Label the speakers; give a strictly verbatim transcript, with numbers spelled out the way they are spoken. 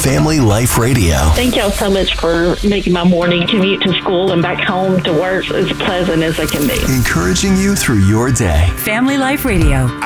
Speaker 1: Family Life Radio.
Speaker 2: Thank y'all so much for making my morning commute to school and back home to work as pleasant as they can be.
Speaker 1: Encouraging you through your day.
Speaker 3: Family Life Radio.